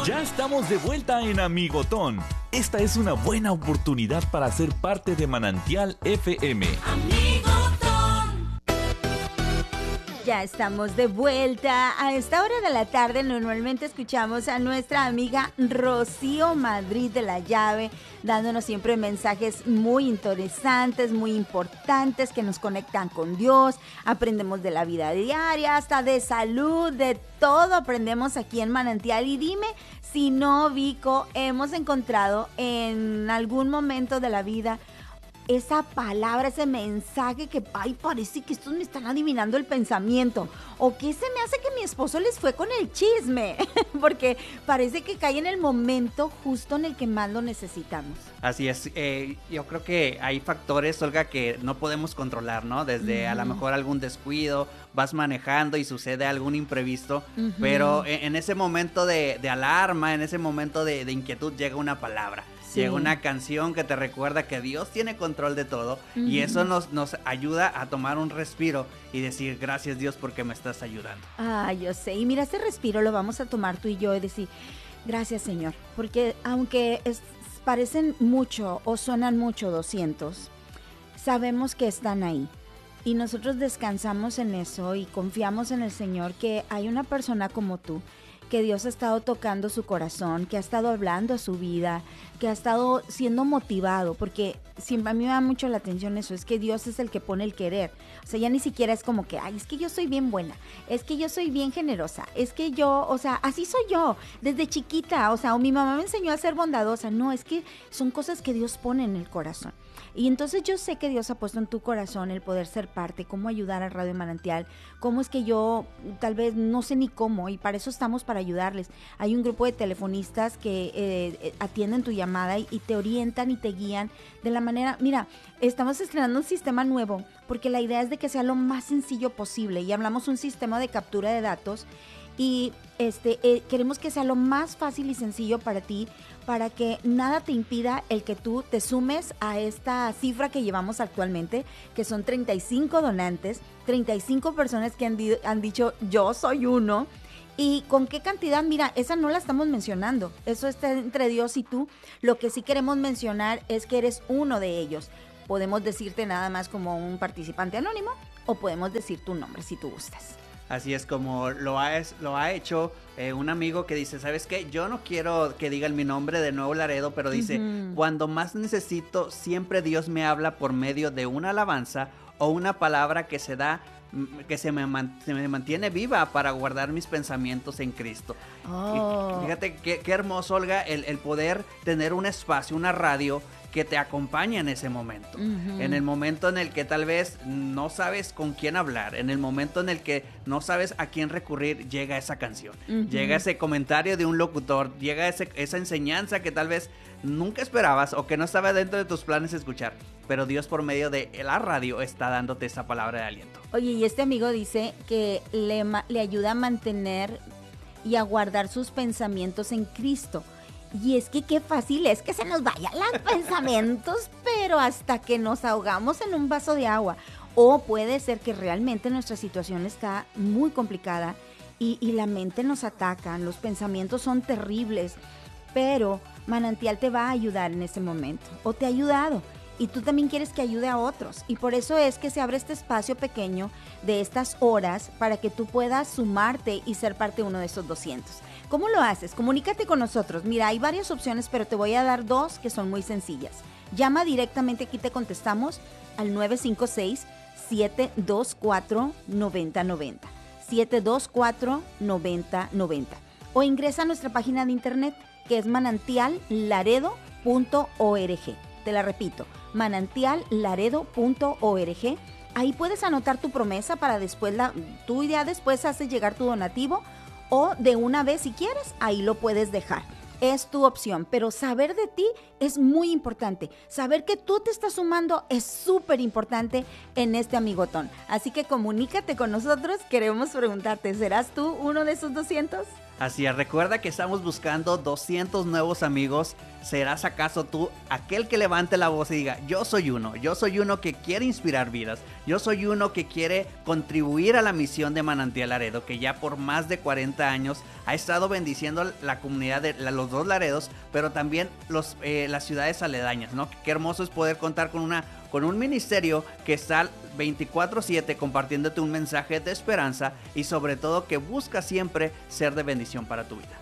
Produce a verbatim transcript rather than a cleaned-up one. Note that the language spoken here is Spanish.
Ya estamos de vuelta en Amigotón. Esta es una buena oportunidad para ser parte de Manantial F M. Amigotón. Ya estamos de vuelta. A esta hora de la tarde normalmente escuchamos a nuestra amiga Rocío Madrid de la Llave, dándonos siempre mensajes muy interesantes, muy importantes, que nos conectan con Dios. Aprendemos de la vida diaria, hasta de salud, de todo aprendemos aquí en Manantial. Y dime si no, Vico, hemos encontrado en algún momento de la vida esa palabra, ese mensaje que, ay, parece que estos me están adivinando el pensamiento, o que se me hace que mi esposo les fue con el chisme, porque parece que cae en el momento justo en el que más lo necesitamos. Así es, eh, yo creo que hay factores, Olga, que no podemos controlar, ¿no? Desde uh-huh. a lo mejor algún descuido, vas manejando y sucede algún imprevisto, uh-huh. pero en, en ese momento de, de alarma, en ese momento de, de inquietud llega una palabra. Sí. Llega una canción que te recuerda que Dios tiene control de todo, uh-huh. y eso nos, nos ayuda a tomar un respiro y decir gracias Dios porque me estás ayudando. Ah, yo sé, y mira, ese respiro lo vamos a tomar tú y yo y decir gracias Señor, porque aunque es, parecen mucho o suenan mucho doscientos, sabemos que están ahí. Y nosotros descansamos en eso y confiamos en el Señor, que hay una persona como tú, que Dios ha estado tocando su corazón, que ha estado hablando a su vida, que ha estado siendo motivado, porque siempre a mí me da mucho la atención eso, es que Dios es el que pone el querer. O sea, ya ni siquiera es como que, ay, es que yo soy bien buena, es que yo soy bien generosa, es que yo, o sea, así soy yo, desde chiquita, o sea, o mi mamá me enseñó a ser bondadosa. No, es que son cosas que Dios pone en el corazón. Y entonces yo sé que Dios ha puesto en tu corazón el poder ser parte, cómo ayudar a Radio Manantial, cómo es que yo tal vez no sé ni cómo, y para eso estamos, para ayudarles. Hay un grupo de telefonistas que eh, atienden tu llamada y, y te orientan y te guían de la manera, mira, estamos estrenando un sistema nuevo, porque la idea es de que sea lo más sencillo posible, y hablamos un sistema de captura de datos, y este eh, queremos que sea lo más fácil y sencillo para ti, para que nada te impida el que tú te sumes a esta cifra que llevamos actualmente, que son treinta y cinco donantes, treinta y cinco personas que han, di- han dicho yo soy uno. ¿Y con qué cantidad? Mira, esa no la estamos mencionando, eso está entre Dios y tú. Lo que sí queremos mencionar es que eres uno de ellos. Podemos decirte nada más como un participante anónimo, o podemos decir tu nombre si tú gustas. Así es como lo ha, lo ha hecho eh, un amigo que dice, ¿sabes qué? Yo no quiero que digan mi nombre de Nuevo Laredo, pero dice, uh-huh. cuando más necesito, siempre Dios me habla por medio de una alabanza o una palabra que se da, que se me, man, se me mantiene viva para guardar mis pensamientos en Cristo. Oh. Y fíjate qué, qué hermoso, Olga, el, el poder tener un espacio, una radio que te acompaña en ese momento, uh-huh. en el momento en el que tal vez no sabes con quién hablar, en el momento en el que no sabes a quién recurrir, llega esa canción, uh-huh. llega ese comentario de un locutor, llega ese, esa enseñanza que tal vez nunca esperabas o que no estaba dentro de tus planes escuchar, pero Dios por medio de la radio está dándote esa palabra de aliento. Oye, y este amigo dice que le, le ayuda a mantener y a guardar sus pensamientos en Cristo. Y es que qué fácil es que se nos vayan los pensamientos, pero hasta que nos ahogamos en un vaso de agua. O puede ser que realmente nuestra situación está muy complicada y, y la mente nos ataca, los pensamientos son terribles, pero Manantial te va a ayudar en ese momento, o te ha ayudado. Y tú también quieres que ayude a otros. Y por eso es que se abre este espacio pequeño de estas horas para que tú puedas sumarte y ser parte de uno de esos doscientos. ¿Cómo lo haces? Comunícate con nosotros. Mira, hay varias opciones, pero te voy a dar dos que son muy sencillas. Llama directamente, aquí te contestamos al nueve cinco seis, siete dos cuatro, nueve cero nueve cero. siete dos cuatro, nueve cero nueve cero. O ingresa a nuestra página de internet, que es manantial laredo punto org. Te la repito, manantial laredo punto org. Ahí puedes anotar tu promesa para después, la, tú ya después haces llegar tu donativo, o de una vez si quieres, ahí lo puedes dejar. Es tu opción, pero saber de ti es muy importante. Saber que tú te estás sumando es súper importante en este amigotón. Así que comunícate con nosotros, queremos preguntarte, ¿serás tú uno de esos doscientos? Así es, recuerda que estamos buscando doscientos nuevos amigos. ¿Serás acaso tú aquel que levante la voz y diga, yo soy uno, yo soy uno que quiere inspirar vidas, yo soy uno que quiere contribuir a la misión de Manantial Laredo, que ya por más de cuarenta años ha estado bendiciendo la comunidad de la, los dos Laredos, pero también los, eh, las ciudades aledañas, ¿no? Qué hermoso es poder contar con, una, con un ministerio que está veinticuatro siete compartiéndote un mensaje de esperanza y sobre todo que busca siempre ser de bendición para tu vida.